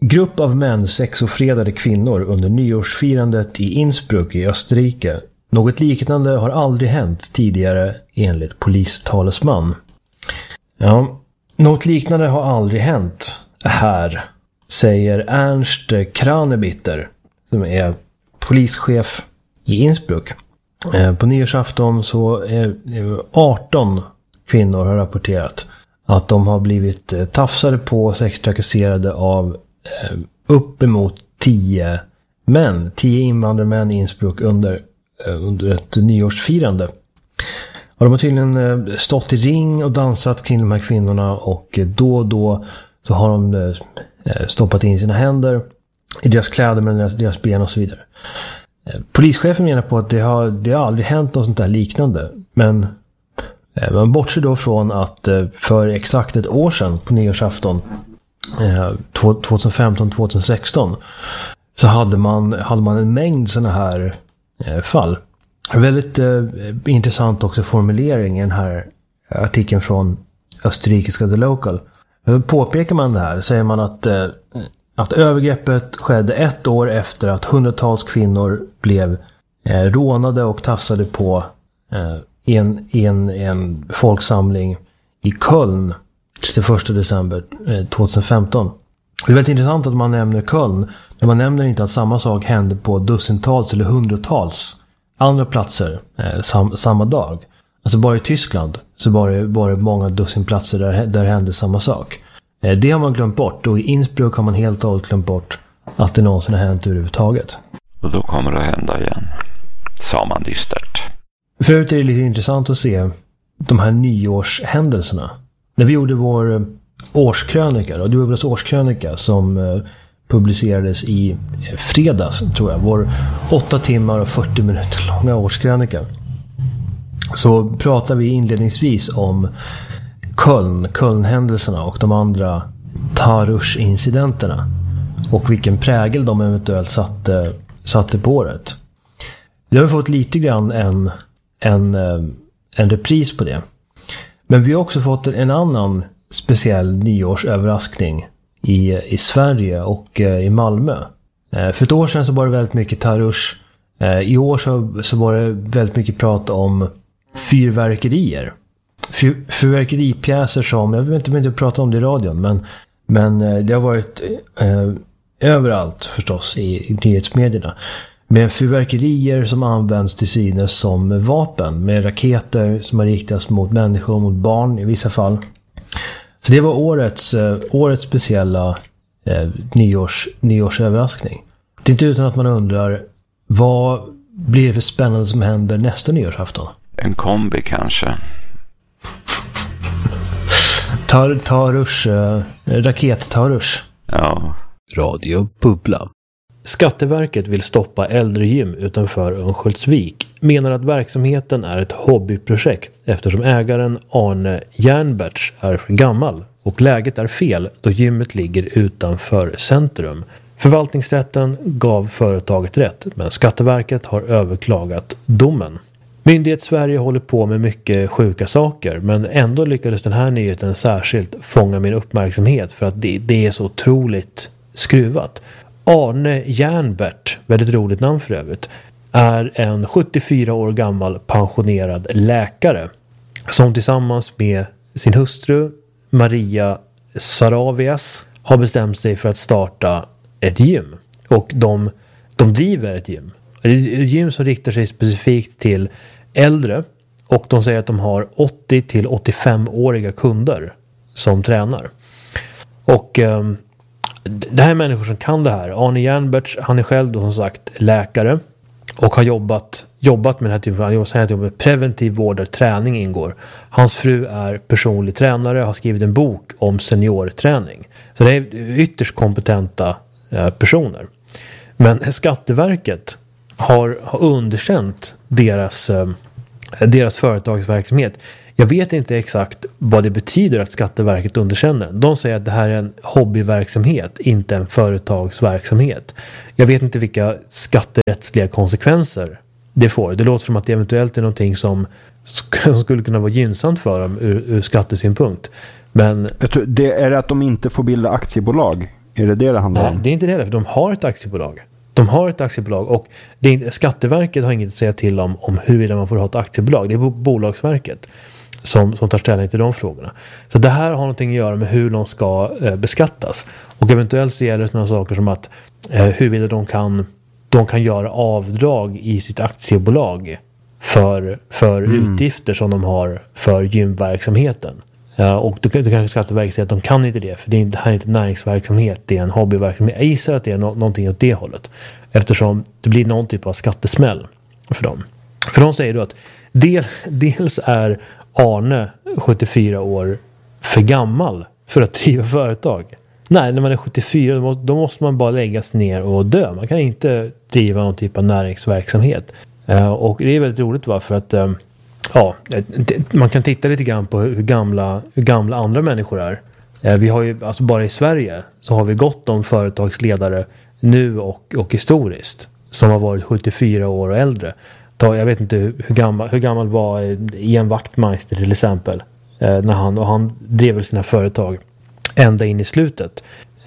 grupp av män sexofredade kvinnor under nyårsfirandet i Innsbruck i Österrike. Något liknande har aldrig hänt tidigare enligt polistalesman. Ja, något liknande har aldrig hänt här, säger Ernst Kranebitter som är polischef i Innsbruck. På nyårsafton så är 18 kvinnor har rapporterat att de har blivit tafsade på och sextrakasserade av uppemot 10 män, 10 invandrarmän i Innsbruck under ett nyårsfirande. Och de har tydligen stått i ring och dansat kring de här kvinnorna, och då så har de stoppat in sina händer i deras kläder med deras ben och så vidare. Polischefen menar på att det har aldrig hänt något sånt där liknande, men man bortser då från att för exakt ett år sedan på nyårsafton 2015-2016 så hade man en mängd såna här fall. Väldigt intressant också formulering i den här artikeln från österrikiska The Local. Påpekar man det här säger man att övergreppet skedde ett år efter att hundratals kvinnor blev rånade och tafsade på i en folksamling i Köln 31 december 2015. Det är väldigt intressant att man nämner Köln, men man nämner inte att samma sak hände på dussintals eller hundratals andra platser samma dag. Alltså bara i Tyskland så var det många dussin platser där hände samma sak. Det har man glömt bort, och i Innsbruck har man helt och hållet glömt bort att det någonsin har hänt överhuvudtaget. Och då kommer det att hända igen, sa man dystert. Förut är det lite intressant att se de här nyårshändelserna. När vi gjorde vår årskrönika, och Dubblas årskrönika som publicerades i fredags tror jag, vår 8 timmar och 40 minuter långa årskrönika, så pratar vi inledningsvis om Köln-händelserna och de andra Tarush-incidenterna och vilken prägel de eventuellt satte på året. Vi har fått lite grann en repris på det. Men vi har också fått en annan speciell nyårsöverraskning i Sverige och i Malmö. För ett år sedan så var det väldigt mycket Tarush. I år så var det väldigt mycket prat om fyrverkerier. Fyrverkeripjäser som, jag vet inte om jag pratar om det i radion, men det har varit överallt förstås i nyhetsmedierna. Med fyrverkerier som används till synes som vapen, med raketer som har riktats mot människor och mot barn i vissa fall. Så det var årets speciella nyårsöverraskning. Det är inte utan att man undrar, vad blir det för spännande som händer nästa nyårsafton? En kombi kanske. Raket-Tarush. Ja. Radio Bubbla. Skatteverket vill stoppa äldregym utanför Örnsköldsvik. Menar att verksamheten är ett hobbyprojekt eftersom ägaren Arne Jernberts är för gammal och läget är fel då gymmet ligger utanför centrum. Förvaltningsrätten gav företaget rätt, men Skatteverket har överklagat domen. Myndighet Sverige håller på med mycket sjuka saker, men ändå lyckades den här nyheten särskilt fånga min uppmärksamhet för att det är så otroligt skruvat. Arne Jernbert, väldigt roligt namn för övrigt, är en 74 år gammal pensionerad läkare som tillsammans med sin hustru Maria Saravias har bestämt sig för att starta ett gym. Och de driver ett gym. Ett gym som riktar sig specifikt till äldre, och de säger att de har 80 till 85-åriga kunder som tränar. Och det här är människor som kan det här. Arne Jernberts, han är själv då som sagt läkare och har jobbat med den här typen av preventiv vård där träning ingår. Hans fru är personlig tränare och har skrivit en bok om seniorträning. Så det är ytterst kompetenta personer. Men Skatteverket har underkänt deras företagsverksamhet. Jag vet inte exakt vad det betyder att Skatteverket underkänner. De säger att det här är en hobbyverksamhet, inte en företagsverksamhet. Jag vet inte vilka skatterättsliga konsekvenser det får. Det låter som att det eventuellt är någonting som skulle kunna vara gynnsamt för dem ur skattesynpunkt. Men det är att de inte får bilda aktiebolag Är det handlar om? Nej, det är inte det, för de har ett aktiebolag. Och Skatteverket har inget att säga till om huruvida man får ha ett aktiebolag. Det är Bolagsverket som tar ställning till de frågorna. Så det här har någonting att göra med hur de ska beskattas. Och eventuellt så gäller det sådana saker som att huruvida de kan göra avdrag i sitt aktiebolag för utgifter som de har för gymverksamheten. Och då kanske Skatteverket säger att de kan inte det, för det här är inte näringsverksamhet, det är en hobbyverksamhet. Jag gissar att det är någonting åt det hållet, eftersom det blir någon typ av skattesmäll för dem. För de säger då att dels är Arne 74 år för gammal för att driva företag. Nej, när man är 74 då måste man bara läggas ner och dö. Man kan inte driva någon typ av näringsverksamhet. Och det är väldigt roligt, för att man kan titta lite grann på hur gamla andra människor är. Vi har ju, alltså bara i Sverige så har vi gott om företagsledare nu och historiskt som har varit 74 år och äldre. Jag vet inte hur gammal var Ian Wachtmeister till exempel, när han drev sina företag ända in i slutet.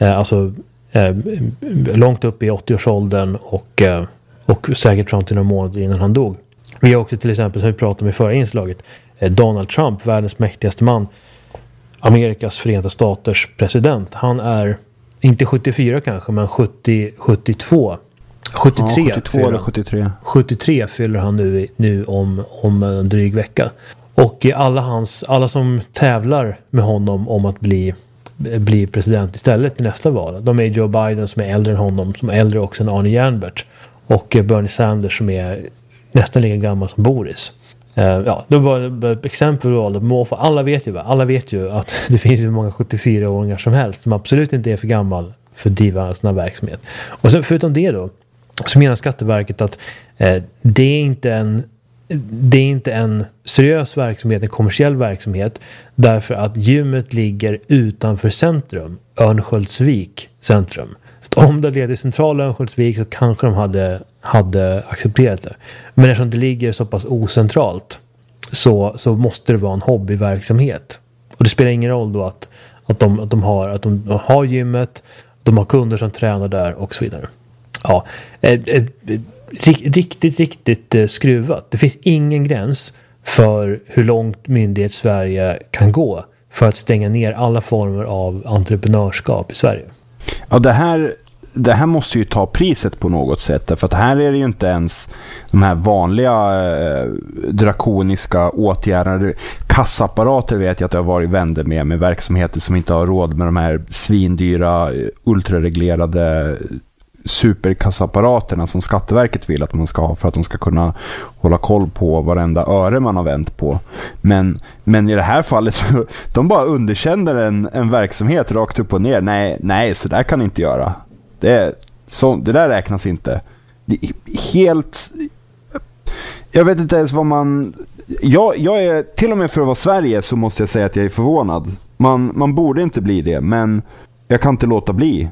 Långt upp i 80-årsåldern och säkert fram till några månader innan han dog. Vi har också till exempel, som vi pratade om i förra inslaget, Donald Trump, världens mäktigaste man, Amerikas Förenta Staters president. Han är inte 74 kanske, men 72. 73, ja, 72 eller 73. 73 fyller han nu om en dryg vecka. Och alla som tävlar med honom om att bli president istället i nästa val. De är Joe Biden som är äldre än honom, som är äldre också än Arne Jernberg, och Bernie Sanders som är nästan lika gammal som Boris. Det var ett exempel på alla vet ju att det finns ju många 74-åringar som helst som absolut inte är för gammal för att driva en sån här verksamhet. Och sen förutom det då, så menar Skatteverket att det är inte en seriös verksamhet, en kommersiell verksamhet, därför att gymmet ligger utanför centrum, Örnsköldsvik centrum. Så om det leder centrala Örnsköldsvik så kanske de hade accepterat det. Men eftersom det ligger så pass ocentralt så måste det vara en hobbyverksamhet. Och det spelar ingen roll då att de har gymmet, de har kunder som tränar där och så vidare. Ja, riktigt skruvat. Det finns ingen gräns för hur långt Myndighetssverige kan gå för att stänga ner alla former av entreprenörskap i Sverige. Ja, det här måste ju ta priset på något sätt, för att här är det ju inte ens de här vanliga drakoniska åtgärderna. Kassapparater vet jag att jag har varit vänner med verksamheter som inte har råd med de här svindyra ultrareglerade superkassapparaterna som Skatteverket vill att man ska ha för att de ska kunna hålla koll på varenda öre man har vänt på. Men i det här fallet så, de bara underkänner en verksamhet rakt upp och ner. Nej, så där kan ni inte göra. Det där räknas inte. Det är helt... Jag vet inte ens vad man... Jag är, till och med för att vara Sverige så måste jag säga att jag är förvånad. Man borde inte bli det, men jag kan inte låta bli.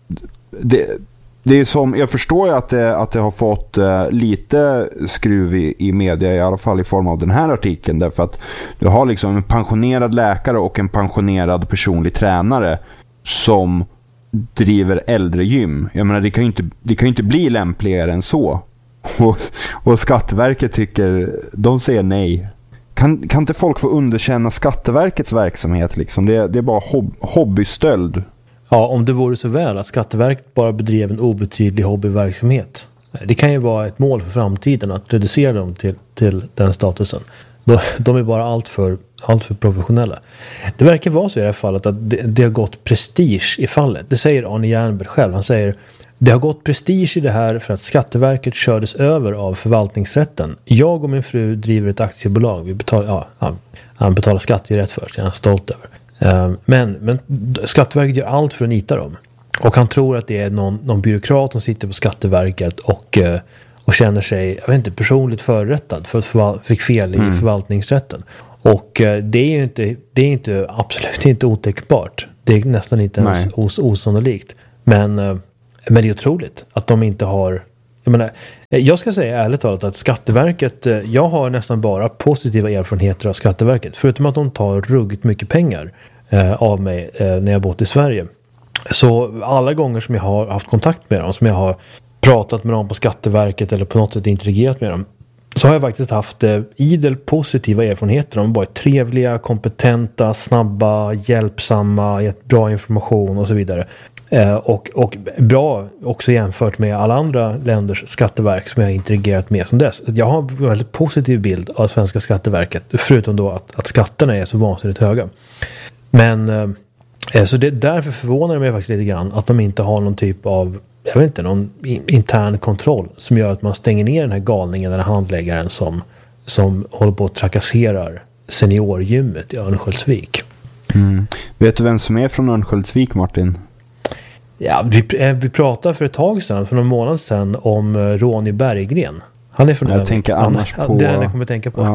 Det är som, jag förstår ju att det har fått lite skruv i media, i alla fall i form av den här artikeln, därför att du har liksom en pensionerad läkare och en pensionerad personlig tränare som driver äldregym. Jag menar, det kan ju inte bli lämpligare än så. Och Skatteverket de säger nej. Kan inte folk få underkänna Skatteverkets verksamhet liksom? Det är bara hobbystöld. Ja, om det vore så väl att Skatteverket bara bedrev en obetydlig hobbyverksamhet. Det kan ju vara ett mål för framtiden att reducera dem till den statusen. De är bara allt för professionella. Det verkar vara så i det här fallet att det har gått prestige i fallet. Det säger Arne Jernberg själv. Han säger: det har gått prestige i det här för att Skatteverket kördes över av förvaltningsrätten. Jag och min fru driver ett aktiebolag. Han betalar skatt ju rätt för sig. Han är stolt över. Men Skatteverket gör allt för att nita dem. Och han tror att det är någon byråkrat som sitter på Skatteverket och känner sig, jag vet inte, personligt förrättad för att fick fel i förvaltningsrätten. Och det är inte absolut inte otänkbart. Det är nästan inte ens osannolikt. Men det är otroligt att de inte har... Jag ska säga ärligt talat att Skatteverket, jag har nästan bara positiva erfarenheter av Skatteverket. Förutom att de tar ruggigt mycket pengar av mig när jag bott i Sverige. Så alla gånger som jag har haft kontakt med dem, som jag har pratat med dem på Skatteverket eller på något sätt interagerat med dem, så har jag faktiskt haft idel positiva erfarenheter. De har varit trevliga, kompetenta, snabba, hjälpsamma, gett bra information och så vidare. Och bra också jämfört med alla andra länders skatteverk som jag har interagerat med som dess. Jag har en väldigt positiv bild av svenska skatteverket, förutom då att skatterna är så vansinnigt höga. Men så det därför förvånar det mig faktiskt lite grann att de inte har någon typ av, jag vet inte, någon intern kontroll som gör att man stänger ner den här galningen, den här handläggaren som håller på att trakasserar seniorgymmet i Örnsköldsvik. Vet du vem som är från Örnsköldsvik, Martin? Ja, vi pratade för ett tag sedan, för någon månad sedan, om Ronny Berggren. Han är från Jag tänker annars på... Det är den jag kommer tänka på. Ja,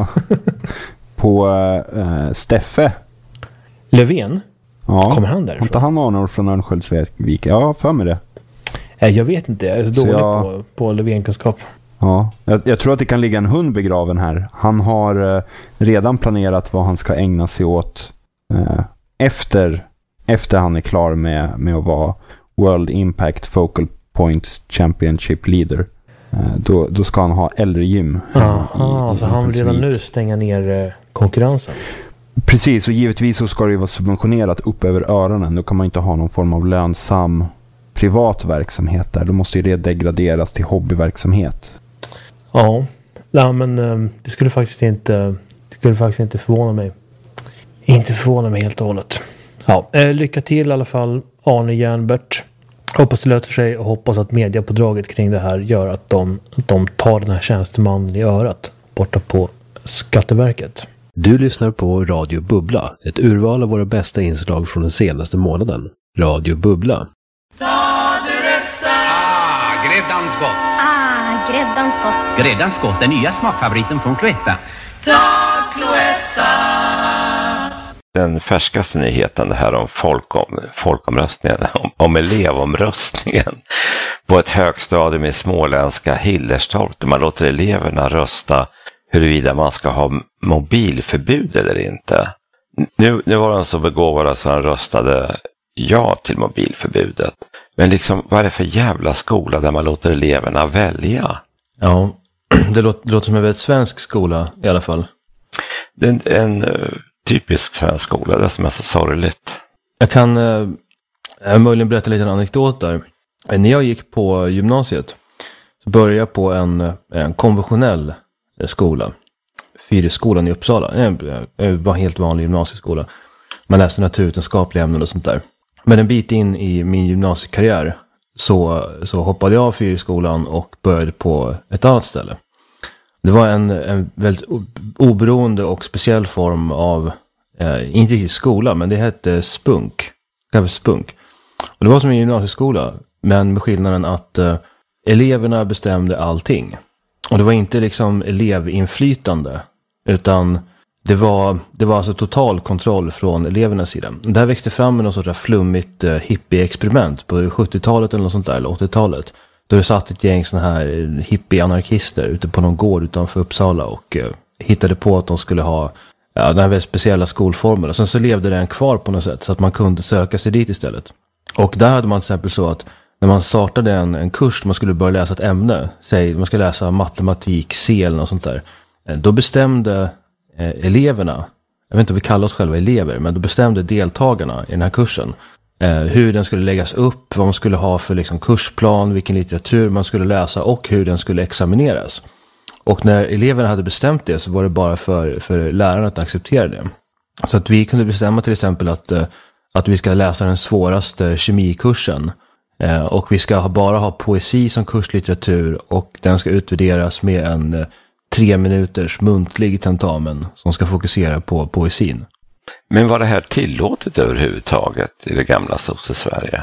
på Steffe Löfven? Ja. Kommer han därifrån? Inte han anor från Örnsköldsvik? Ja, för mig det. Jag vet inte, jag är så dålig på Löfven-kunskap. Ja, jag tror att det kan ligga en hund begraven här. Han har redan planerat vad han ska ägna sig åt efter han är klar med att vara World Impact Focal Point Championship Leader. Då ska han ha äldregym. Så han vill redan nu stänga ner konkurrensen. Precis, och givetvis så ska det ju vara subventionerat upp över öronen. Då kan man inte ha någon form av lönsam privat verksamhet där. Då måste ju det degraderas till hobbyverksamhet. Ja, men det skulle faktiskt inte förvåna mig. Inte förvåna mig helt och hållet. Ja, lycka till i alla fall, Arne Jernbert. Hoppas det löser sig och hoppas att mediapådraget kring det här gör att de tar den här tjänstemannen i örat borta på Skatteverket. Du lyssnar på Radio Bubbla, ett urval av våra bästa inslag från den senaste månaden. Radio Bubbla. Gräddans gott. Gräddans gott. Gräddans gott, den nya smakfavoriten från Cloetta. Ta Cloetta! Den färskaste nyheten, det här om folkomröstningen, om elevomröstningen på ett högstadium i småländska Hillerstorp, där man låter eleverna rösta huruvida man ska ha mobilförbud eller inte. Nu var de så begåvade som de röstade ja till mobilförbudet. Men liksom, vad är det för jävla skola där man låter eleverna välja? Ja, det låter som en väldigt svensk skola i alla fall. Det är en typisk svensk skola, det som är så sorgligt. Jag kan möjligen berätta lite en anekdot där. När jag gick på gymnasiet så började jag på en konventionell skola. Fyreskolan i Uppsala. Det var en helt vanlig gymnasieskola. Man läste naturvetenskapliga ämnen och sånt där. Men en bit in i min gymnasiekarriär så hoppade jag av Fyreskolan och började på ett annat ställe. Det var en väldigt oberoende och speciell form av, inte riktigt skola, men det hette Spunk. Spunk. Och det var som en gymnasieskola, men med skillnaden att eleverna bestämde allting. Och det var inte liksom elevinflytande, utan det var alltså total kontroll från elevernas sida. Det här växte fram med något sorts flummigt hippie-experiment på 70-talet eller något sånt där, eller 80-talet. Då det satt ett gäng såna här hippie-anarkister ute på någon gård utanför Uppsala och hittade på att de skulle ha den här väldigt speciella skolformen. Och sen så levde den kvar på något sätt så att man kunde söka sig dit istället. Och där hade man till exempel så att när man startade en kurs, man skulle börja läsa ett ämne, säg man ska läsa matematik, C eller något sånt där. Då bestämde eleverna, jag vet inte om vi kallar oss själva elever, men då bestämde deltagarna i den här kursen hur den skulle läggas upp, vad man skulle ha för liksom kursplan, vilken litteratur man skulle läsa och hur den skulle examineras. Och när eleverna hade bestämt det så var det bara för lärarna att acceptera det. Så att vi kunde bestämma till exempel att vi ska läsa den svåraste kemikursen och vi ska bara ha poesi som kurslitteratur och den ska utvärderas med en 3 minuters muntlig tentamen som ska fokusera på poesin. Men var det här tillåtet överhuvudtaget i det gamla Sverige?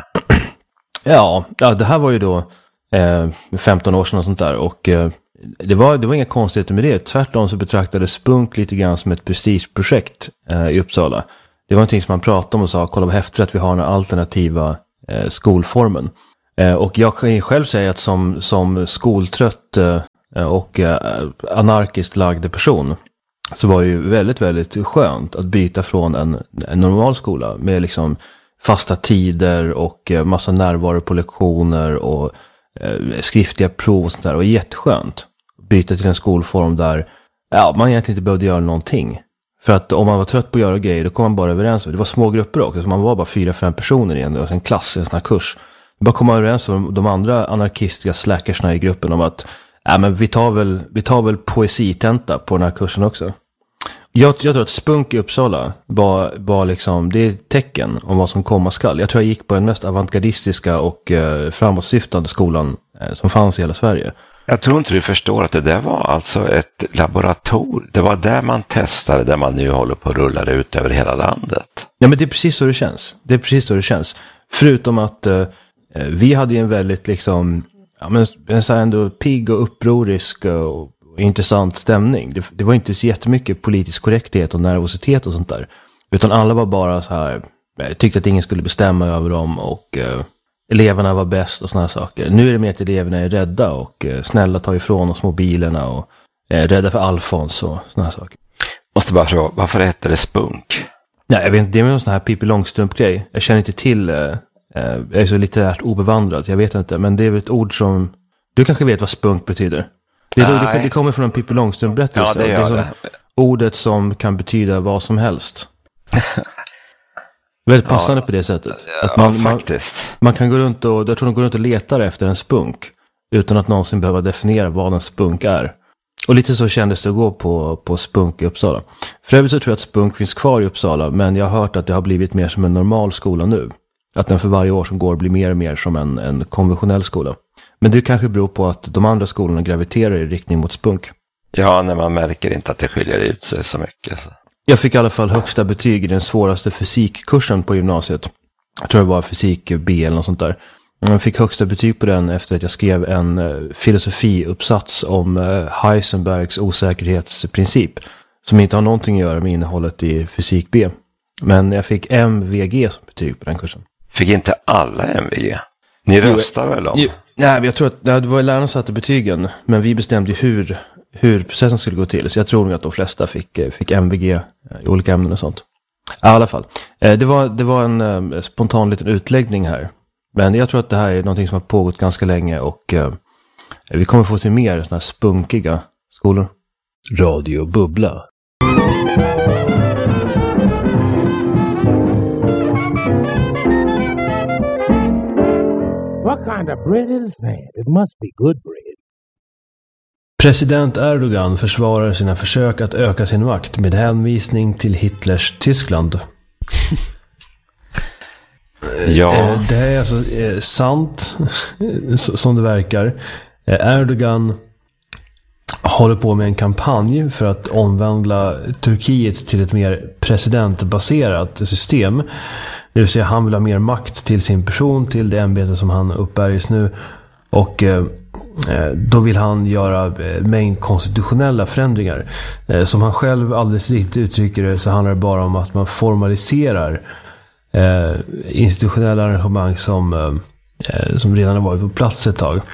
Ja, det här var ju då 15 år sedan och sånt där och det var inga konstigheter med det. Tvärtom så betraktades Spunk lite grann som ett prestigeprojekt i Uppsala. Det var någonting som man pratade om och sa, kolla vad häftigt att vi har den alternativa skolformen. Och jag kan själv säga att som skoltrött och anarkiskt lagd person så var det ju väldigt, väldigt skönt att byta från en normal skola med liksom fasta tider och massa närvaro på lektioner och skriftliga prov och sånt där. Det var jätteskönt. Byta till en skolform där man egentligen inte behövde göra någonting. För att om man var trött på att göra grejer, då kom man bara överens. Det var små grupper också, så man var bara 4-5 personer i en klass, en sån här kurs. Då bara kom man överens med de andra anarkistiska slackersna i gruppen om att men vi tar väl poesitenta på den här kursen också. Jag tror att spunk i Uppsala var liksom, det är ett tecken om vad som komma skall. Jag tror jag gick på den mest avantgardistiska och framåtsyftande skolan som fanns i hela Sverige. Jag tror inte du förstår att det där var alltså ett laboratorium. Det var där man testade, där man nu håller på att rulla ut över hela landet. Ja, men det är precis så det känns. Förutom att vi hade en väldigt liksom, en så här ändå pigg och upprorisk och intressant stämning. Det var inte så jättemycket politisk korrekthet och nervositet och sånt där. Utan alla var bara så här, tyckte att ingen skulle bestämma över dem och eleverna var bäst och såna här saker. Nu är det mer att eleverna är rädda och snälla tar ifrån oss mobilerna och är rädda för Alfons och såna här saker. Måste bara fråga, varför heter det spunk? Nej, jag vet inte, det är en sån här Pippi Långstrump-grej. Jag känner inte till, jag är så litterärt obevandrad, jag vet inte. Men det är väl ett ord som, du kanske vet vad spunk betyder? Det kommer från en Pippi Långstrump-berättelse. Ja, det gör det. Ordet som kan betyda vad som helst. Väldigt passande på det sättet. Att man kan gå runt och, jag tror de går runt och letar efter en spunk utan att någonsin behöva definiera vad en spunk är. Och lite så kändes det att gå på spunk i Uppsala. För övrigt så tror jag att spunk finns kvar i Uppsala, men jag har hört att det har blivit mer som en normal skola nu. Att den för varje år som går blir mer och mer som en konventionell skola. Men det kanske beror på att de andra skolorna graviterar i riktning mot spunk. Ja, när man märker inte att det skiljer ut sig så mycket. Så. Jag fick i alla fall högsta betyg i den svåraste fysikkursen på gymnasiet. Jag tror det var fysik B eller något sånt där. Jag fick högsta betyg på den efter att jag skrev en filosofiuppsats om Heisenbergs osäkerhetsprincip. Som inte har någonting att göra med innehållet i fysik B. Men jag fick MVG som betyg på den kursen. Fick inte alla MVG? Ni röstade väl om? Nej, jag tror att det var lärarna som satte betygen. Men vi bestämde hur processen skulle gå till. Så jag tror nog att de flesta fick MVG i olika ämnen och sånt. I alla fall. Det var en spontan liten utläggning här. Men jag tror att det här är någonting som har pågått ganska länge. Och vi kommer få se mer sådana här spunkiga skolor. Radio Bubbla. What kind of bread is that? It must be good bread. President Erdogan försvarar sina försök att öka sin makt med hänvisning till Hitlers Tyskland. Ja. Det här är alltså sant som det verkar. Erdogan håller på med en kampanj för att omvandla Turkiet till ett mer presidentbaserat system. Det vill säga han vill ha mer makt till sin person, till det ämbete som han uppbär just nu. Och då vill han göra mängd konstitutionella förändringar. Som han själv alldeles riktigt uttrycker det, så handlar det bara om att man formaliserar institutionella arrangemang som redan har varit på plats ett tag.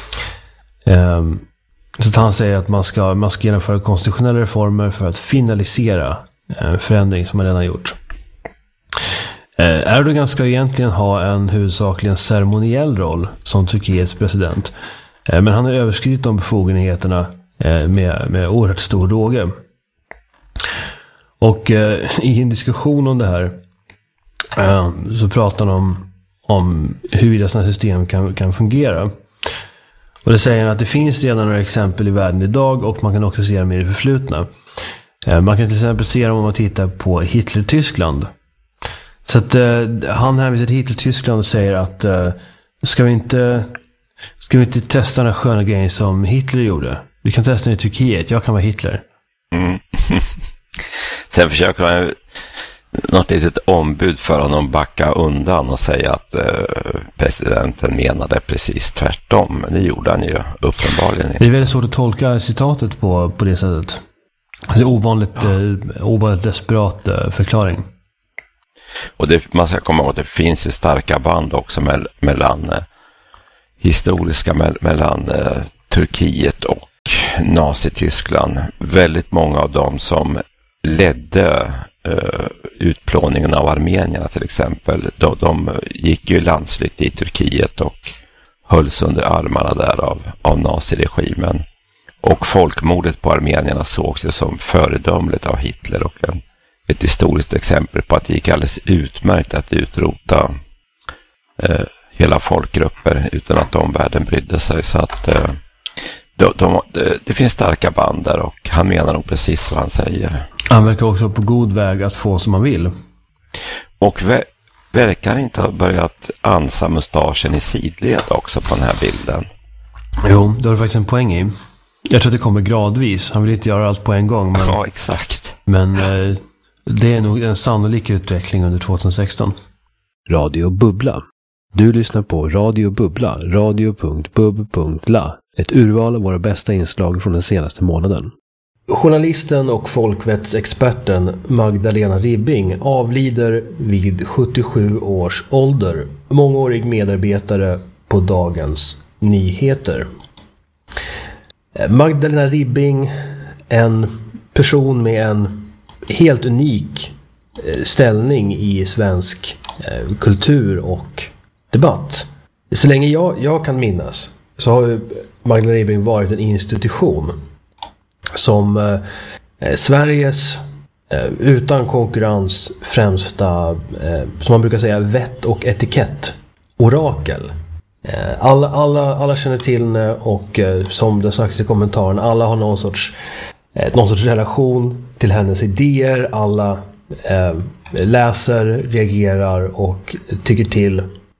Så att han säger att man ska genomföra konstitutionella reformer för att finalisera förändring som man redan gjort. Erdogan ska egentligen ha en huvudsakligen ceremoniell roll som Turkiets president. Men han har överskridit de befogenheterna med oerhört stor råge. Och i en diskussion om det här så pratar han om hur sådana system kan fungera. Och det säger att det finns redan några exempel i världen idag och man kan också se dem i det förflutna. Man kan till exempel se dem om man tittar på Hitler-Tyskland. Så att han hänvisar till Hitler-Tyskland och säger att ska vi inte testa den här sköna grejen som Hitler gjorde? Vi kan testa den i Turkiet, jag kan vara Hitler. Mm. Sen försöker han något litet ombud för honom backa undan och säga att presidenten menade precis tvärtom. Men det gjorde han ju uppenbarligen. Det är väldigt svårt att tolka citatet på det sättet. Det är ovanligt desperat förklaring. Och man ska komma ihåg att det finns ju starka band också mellan Turkiet och Nazityskland. Väldigt många av dem som ledde utplåningen av armenierna till exempel. De gick ju landsflykt i Turkiet och hölls under armarna där av naziregimen. Och folkmordet på armenierna sågs ju som föredömligt av Hitler och ett historiskt exempel på att det gick alldeles utmärkt att utrota hela folkgrupper utan att omvärlden brydde sig. Så att det finns starka band där och han menar nog precis vad han säger. Han verkar också på god väg att få som han vill. Och verkar inte ha börjat ansa mustaschen i sidled också på den här bilden. Jo, det har faktiskt en poäng i. Jag tror att det kommer gradvis. Han vill inte göra allt på en gång. Men, ja, exakt. Men det är nog en sannolik utveckling under 2016. Radio Bubbla. Du lyssnar på Radio Bubbla, radio.bub.la. Ett urval av våra bästa inslag från den senaste månaden. Journalisten och folkvettsexperten Magdalena Ribbing avlider vid 77 års ålder. Mångårig medarbetare på Dagens Nyheter. Magdalena Ribbing, en person med en helt unik ställning i svensk kultur och debatt. Så länge jag kan minnas så har Magdalena Ribbing varit en institution som Sveriges utan konkurrens främsta, som man brukar säga, vett- och etikett-orakel. Alla känner till henne och som det sagts i kommentaren, alla har någon sorts relation till hennes idéer. Alla läser, reagerar och tycker till.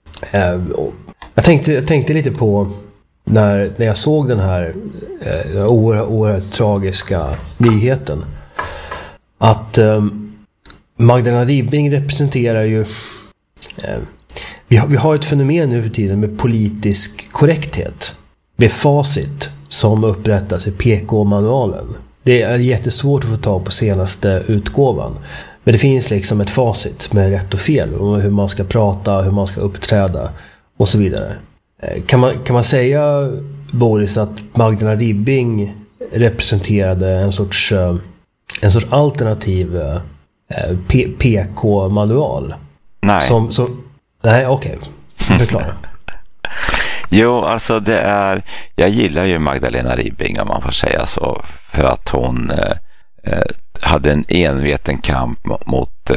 Jag tänkte lite på när jag såg den här oerhört tragiska nyheten att Magdalena Ribbing representerar ju vi har ett fenomen nu för tiden med politisk korrekthet. Med facit som upprättas i PK-manualen. Det är jättesvårt att få tag på senaste utgåvan. Men det finns liksom ett facit med rätt och fel om hur man ska prata, hur man ska uppträda och så vidare. Kan man säga, Boris, att Magdalena Ribbing representerade en sorts alternativ PK-manual? Nej. Nej, okej. Förklara. Jo, alltså jag gillar ju Magdalena Ribbing om man får säga så, för att hon hade en enveten kamp mot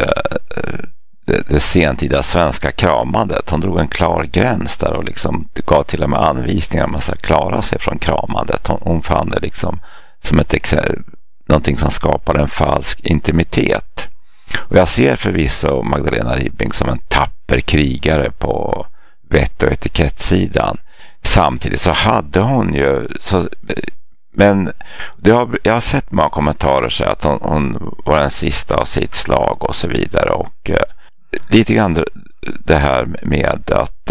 det sentida svenska kramandet. Hon drog en klar gräns där och liksom gav till och med anvisningar om man ska klara sig från kramandet. Hon fann det liksom som någonting som skapade en falsk intimitet. Och jag ser förvisso Magdalena Ribbing som en tapper krigare på vett- och etikettsidan. Samtidigt så hade hon ju men jag har sett många kommentarer så att hon var den sista av sitt slag och så vidare, och lite grann det här med att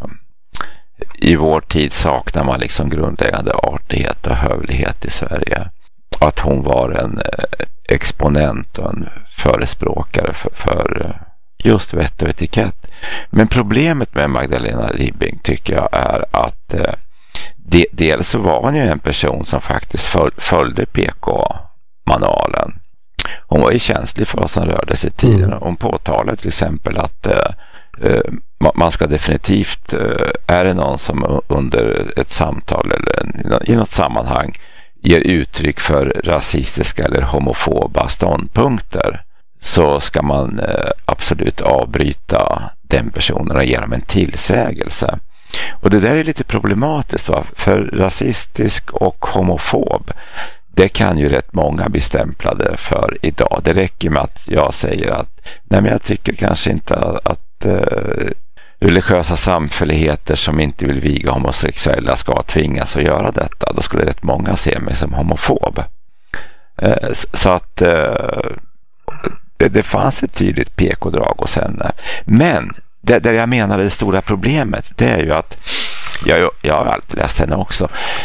i vår tid saknar man liksom grundläggande artighet och hövlighet i Sverige. Att hon var en exponent och en förespråkare för just vett och etikett. Men problemet med Magdalena Ribbing tycker jag är att dels så var hon ju en person som faktiskt följde PK-manualen. Hon var ju känslig för vad som rörde sig i tiden. Hon påtalade till exempel att man ska definitivt, är det någon som under ett samtal eller i något sammanhang ger uttryck för rasistiska eller homofoba ståndpunkter, så ska man absolut avbryta den personen och ge dem en tillsägelse. Och det där är lite problematiskt, va? För rasistisk och homofob, det kan ju rätt många bli stämplade för idag. Det räcker med att jag säger att nej, men jag tycker kanske inte att religiösa samfälligheter som inte vill viga homosexuella ska tvingas att göra detta. Då skulle rätt många se mig som homofob. Så att det fanns ett tydligt PK-drag hos henne. Men det jag menar är det stora problemet, det är ju att jag har alltid läst henne också.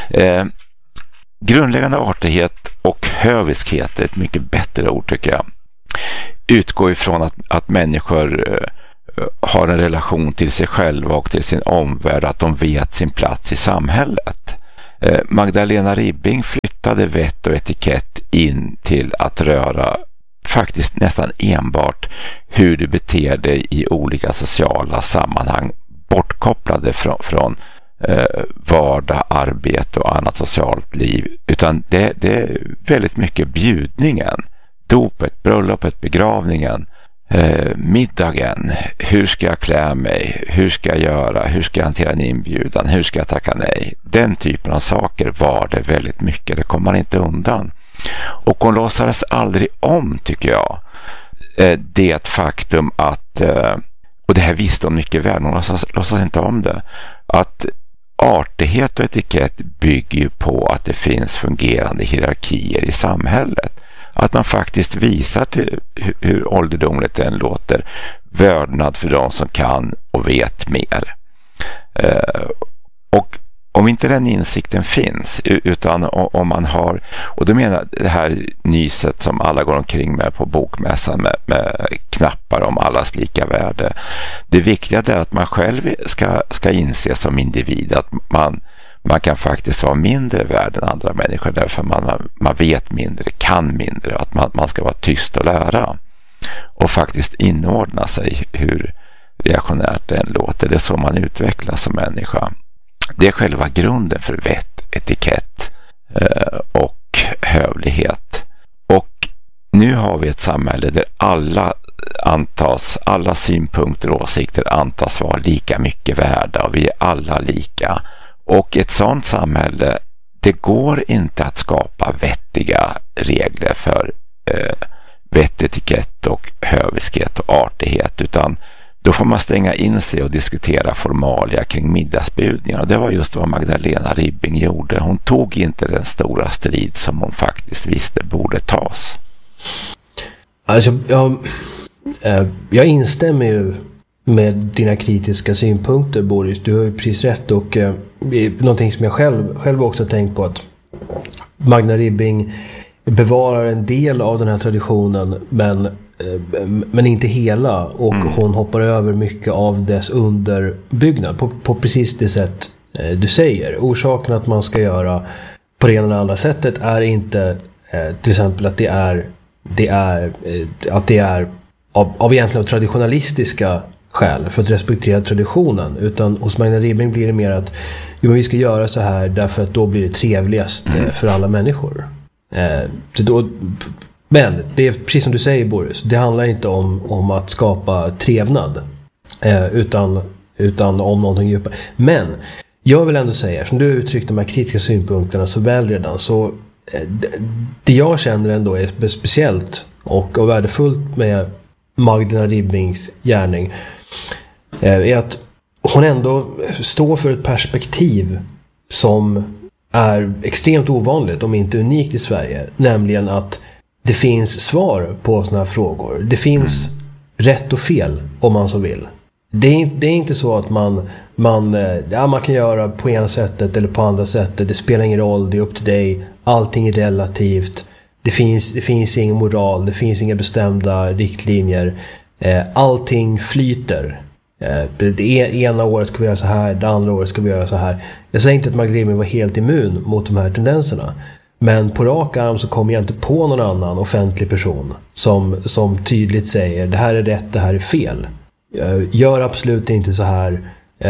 Grundläggande artighet och höviskhet är ett mycket bättre ord tycker jag. Utgår ifrån att människor har en relation till sig själva och till sin omvärld, att de vet sin plats i samhället. Magdalena Ribbing flyttade vett och etikett in till att röra faktiskt nästan enbart hur du beter dig i olika sociala sammanhang, bortkopplade från vardag, arbete och annat socialt liv, utan det är väldigt mycket bjudningen, dopet, bröllopet, begravningen, middagen, hur ska jag klä mig, hur ska jag göra, hur ska jag hantera en inbjudan, hur ska jag tacka nej. Den typen av saker var det väldigt mycket, det kommer man inte undan. Och hon låtsades aldrig om, tycker jag, det faktum att, och det här visste hon mycket väl, hon låtsades inte om det, att artighet och etikett bygger ju på att det finns fungerande hierarkier i samhället. Att man faktiskt visar till hur ålderdomligt den låter, vördnad för de som kan och vet mer. Och om inte den insikten finns, utan om man har, och då menar det här nyset som alla går omkring med på bokmässan med knappar om allas lika värde. Det viktiga är att man själv ska inse som individ att man kan faktiskt vara mindre värd än andra människor därför man vet mindre, kan mindre, att man ska vara tyst och lära och faktiskt inordna sig, hur reaktionärt det än låter. Det är så man utvecklas som människa. Det är själva grunden för vett, etikett och hövlighet. Och nu har vi ett samhälle där alla synpunkter och åsikter antas vara lika mycket värda och vi är alla lika. Och ett sådant samhälle, det går inte att skapa vettiga regler för vett, etikett och höviskhet och artighet, utan då får man stänga in sig och diskutera formalia kring middagsbjudningar. Och det var just vad Magdalena Ribbing gjorde. Hon tog inte den stora strid som hon faktiskt visste borde tas. Alltså, jag instämmer ju med dina kritiska synpunkter, Boris. Du har ju precis rätt, och någonting som jag själv också har tänkt på, att Magdalena Ribbing bevarar en del av den här traditionen, men inte hela, och hon hoppar över mycket av dess underbyggnad på precis det sätt du säger. Orsaken att man ska göra på det ena eller andra sättet är inte till exempel att det är av egentligen traditionalistiska skäl för att respektera traditionen, utan hos Magdalena Ribbing blir det mer att vi ska göra så här därför att då blir det trevligast för alla människor. Men det är precis som du säger, Boris, det handlar inte om att skapa trevnad utan om någonting djupare. Men jag vill ändå säga, som du uttryckte de här kritiska synpunkterna så väl redan, så det jag känner ändå är speciellt och värdefullt med Magdalena Ribbings gärning är att hon ändå står för ett perspektiv som är extremt ovanligt, om inte unikt i Sverige, nämligen att det finns svar på såna här frågor. Det finns rätt och fel, om man så vill. Det är inte så att man kan göra på ena sättet eller på andra sättet. Det spelar ingen roll, det är upp till dig. Allting är relativt. Det finns ingen moral, det finns inga bestämda riktlinjer. Allting flyter. Det ena året ska vi göra så här, det andra året ska vi göra så här. Jag säger inte att Magdalena Ribbing var helt immun mot de här tendenserna. Men på rak arm så kommer jag inte på någon annan offentlig person som tydligt säger det här är rätt, det här är fel. Gör absolut inte så här.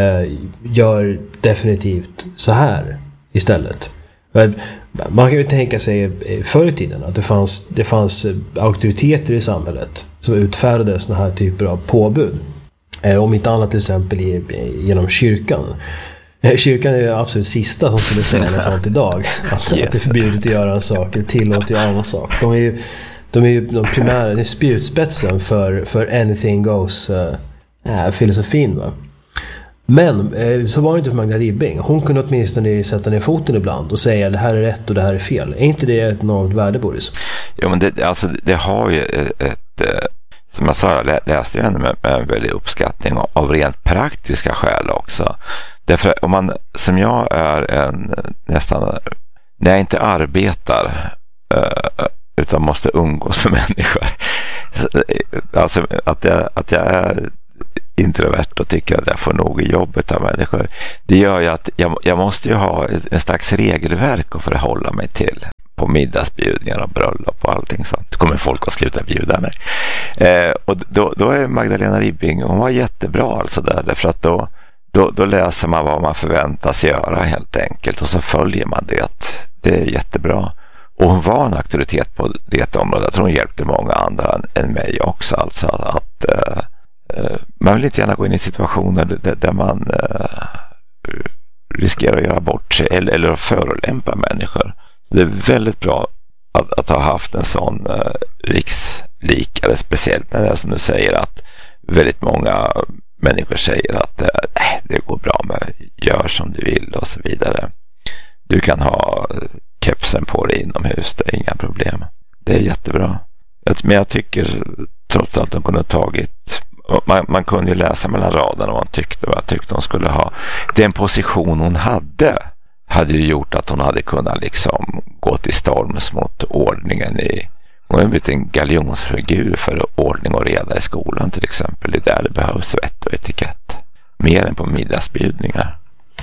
Gör definitivt så här istället. Man kan ju tänka sig förr i tiden att det fanns auktoriteter i samhället som utfärdade såna här typer av påbud. Om inte annat till exempel genom kyrkan. Kyrkan är det absolut sista som skulle säga något sånt idag. Att det är förbjudet att göra en sak eller tillåtet att göra en annan sak. De är ju de primära, det är spjutspetsen för anything goes filosofin, va. Men så var det inte för Magdalena Ribbing. Hon kunde åtminstone sätta ner foten ibland och säga det här är rätt och det här är fel. Är inte det ett enormt värde, Boris? Jo, men det har ju ett som jag sa, jag läste henne med en väldig uppskattning av rent praktiska skäl också. Därför om man, som jag är nästan, när jag inte arbetar utan måste umgås med människor, alltså att jag är introvert och tycker att jag får nog i jobbet av människor, det gör ju att jag måste ju ha en slags regelverk att förhålla mig till. på middagsbjudningar och bröllop och allting sånt. Då kommer folk att sluta bjuda mig. Och då är Magdalena Ribbing, hon var jättebra alltså där, därför att då läser man vad man förväntas göra helt enkelt, och så följer man det. Det är jättebra. Och hon var en auktoritet på det området. Jag tror hon hjälpte många andra än mig också. Alltså att man vill inte gärna gå in i situationer där man riskerar att göra bort sig eller att förolämpa människor. Så det är väldigt bra att ha haft en sån rikslikare, speciellt när det är som du säger att väldigt många människor säger att det går bra med gör som du vill och så vidare. Du kan ha kepsen på dig inomhus, det är inga problem. Det är jättebra. Men jag tycker trots allt de kunde ha tagit, man kunde ju läsa mellan raderna vad jag tyckte hon skulle ha. Den position hon hade ju gjort att hon hade kunnat liksom gå till storms mot ordningen hon har blivit en galjonsfigur för ordning och reda i skolan till exempel. Det är där det behövs vett och etikett. Mer än på middagsbjudningar.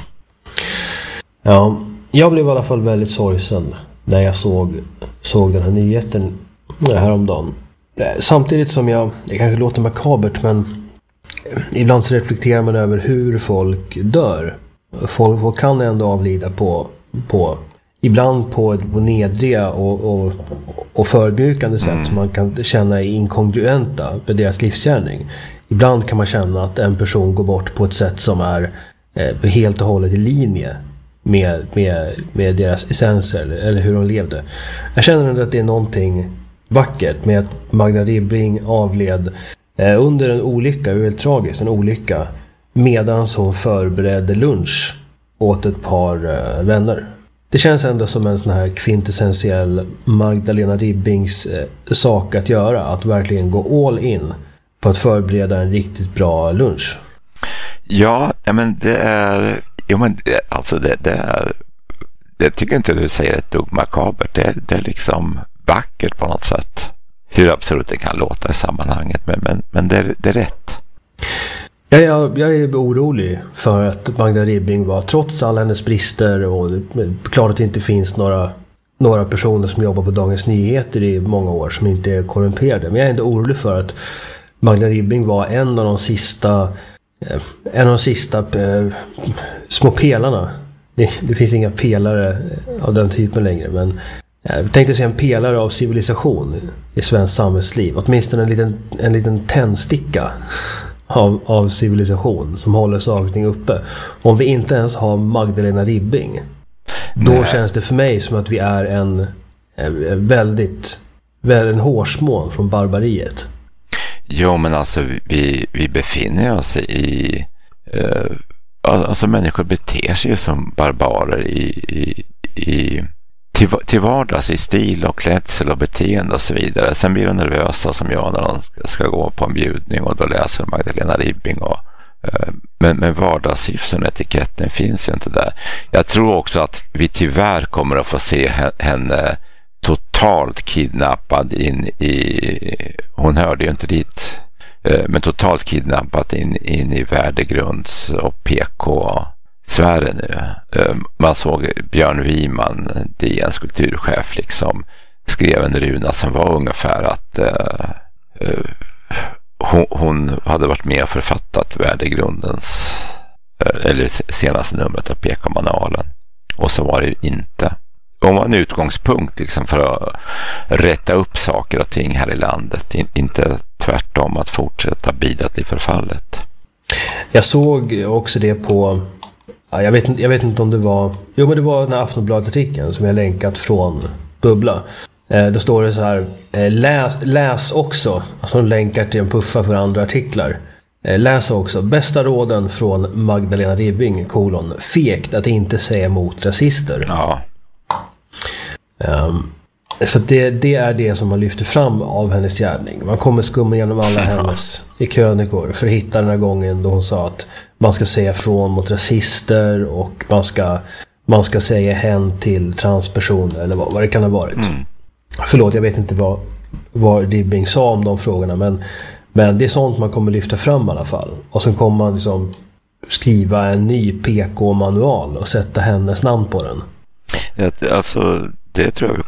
Ja, jag blev i alla fall väldigt sorgsen när jag såg den här nyheten häromdagen. Samtidigt som jag kanske låter makabert, men ibland så reflekterar man över hur folk dör. Folk kan ändå avlida på ibland på nedriga och förödmjukande sätt som man kan känna är inkongruenta med deras livsgärning. Ibland kan man känna att en person går bort på ett sätt som är helt och hållet i linje med deras essenser eller hur de levde. Jag känner att det är någonting vackert med att Magda Ribbing avled under en olycka, väldigt tragiskt, en olycka, medan hon förberedde lunch åt ett par vänner. Det känns ändå som en sån här kvintessentiell Magdalena Ribbings sak att göra, att verkligen gå all in på att förbereda en riktigt bra lunch. Ja, men det är alltså det är, jag tycker inte du säger ett dugg makabert. Det är liksom vackert på något sätt. Hur absurt det kan låta i sammanhanget, men det är rätt. Jag är orolig för att Magda Ribbing var, trots alla hennes brister, och klart att det inte finns några personer som jobbar på Dagens Nyheter i många år som inte är korrumperade. Men jag är ändå orolig för att Magda Ribbing var en av de sista små pelarna. Det finns inga pelare av den typen längre, men jag tänkte säga en pelare av civilisation i svensk samhällsliv. Åtminstone en liten tändsticka av civilisation som håller saker uppe. Om vi inte ens har Magdalena Ribbing, då känns det för mig som att vi är en hårsmån från barbariet. Jo, men alltså vi befinner oss i alltså människor beter sig som barbarer till vardags i stil och klädsel och beteende och så vidare. Sen blir de nervösa som jag när de ska gå på en bjudning, och då läser Magdalena Ribbing men vardagshyfsen och etiketten finns ju inte där. Jag tror också att vi tyvärr kommer att få se henne totalt kidnappad in i, hon hörde ju inte dit, men totalt kidnappad in i värdegrunds och PK-sfären nu. Man såg Björn Wiman, DNs kulturchef, liksom skrev en runa som var ungefär att hon hade varit med och författat värdegrundens eller senaste numret av PK-manualen, och så var det ju inte. Hon var en utgångspunkt liksom för att rätta upp saker och ting här i landet, inte tvärtom att fortsätta bidra till förfallet. Jag såg också det på, jag vet inte om det var, men det var den här Aftonbladet-artikeln som jag länkat från Bubbla. Då står det så här: läs också, alltså de länkar till en puffa för andra artiklar. Läs också bästa råden från Magdalena Ribbing, fegt att inte säga emot rasister. Ja. Så det är det som man lyfter fram av hennes gärning. Man kommer skumma igenom alla hennes i krönikor för att hitta den här gången då hon sa att man ska säga från mot rasister och man ska säga hen till transpersoner eller vad det kan ha varit. Förlåt, jag vet inte vad Ribbing sa om de frågorna, men det är sånt man kommer lyfta fram i alla fall. Och sen kommer man liksom skriva en ny PK-manual och sätta hennes namn på den. Alltså, det tror jag